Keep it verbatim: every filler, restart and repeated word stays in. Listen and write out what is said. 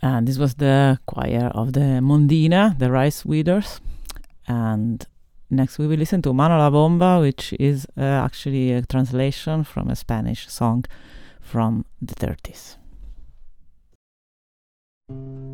And this was the choir of the Mondina, the Rice Widows. And next we will listen to Mano la Bomba, which is uh, actually a translation from a Spanish song from the thirties.